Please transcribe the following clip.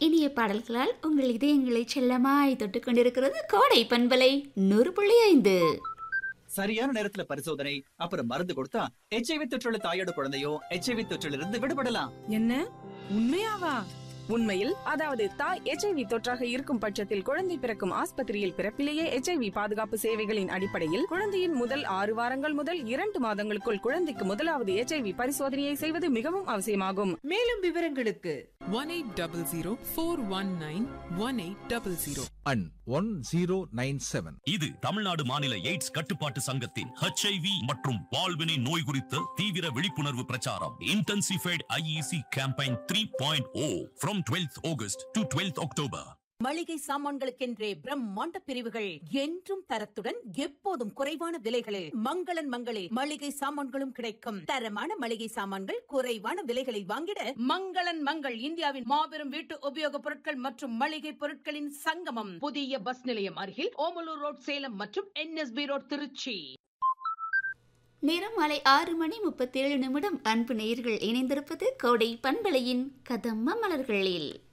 இனிய பாடல்களால் உங்கள் இதயங்களை செல்லமாய் தொட்டுக் கொண்டிருக்கிறது கோடை பண்பலை 100.5. சரியான நேரத்துல பரிசோதனை அப்புறம் மருந்து கொடுத்தா HIV தொற்றுள்ள தாயோட குழந்தையோ HIV தொற்றிலிருந்து விடுபடலாம். என்ன உண்மையாவா? உண்மையில், அதாவது தாய் HIV தொற்றாக இருக்கும் பட்சத்தில் குழந்தை பிறக்கும் ஆஸ்பத்திரியில் பிறப்பிலேயே HIV பாதுகாப்பு சேவைகளின் அடிப்படையில் குழந்தையின் முதல் 6 வாரங்கள் முதல் 2 மாதங்களுக்குள் குழந்தைக்கு முதலாவது HIV பரிசோதனையை செய்வது மிகவும் அவசியமாகும். மேலும் விவரங்களுக்கு 1800 and 1097. இது தமிழ்நாடு மாநில எய்ட்ஸ் கட்டுப்பாட்டு சங்கத்தின் HIV மற்றும் வாழ்வினை நோய் குறித்த தீவிர விழிப்புணர்வு பிரச்சாரம். Intensified IEC campaign 3.0 from 12th August to 12th October. மளிகை சாமான்களுக்கென்றே பிரம்மாண்ட பிரிவுகள், என்றும் தரத்துடன் எப்போதும் குறைவான விலைகளில் மங்களன் மங்களே மளிகை சாமான்களும் கிடைக்கும். தரமான மளிகை சாமான்கள் குறைவான விலைகளில் வாங்கிட மங்களன் மங்கள் இந்தியாவின் மாபெரும் வீட்டு உபயோகப் பொருட்கள் மற்றும் மளிகை பொருட்களின் சங்கமம். புதிய பஸ் நிலையம் அருகில் ஓமலூர் ரோட் சேலம் மற்றும் NSB ரோட் திருச்சி. நேரம் மாலை 6:37. அன்பு நேயர்கள் இணைந்திருப்பது கோடை பண்பலையின் கதம்ப மலர்களில்.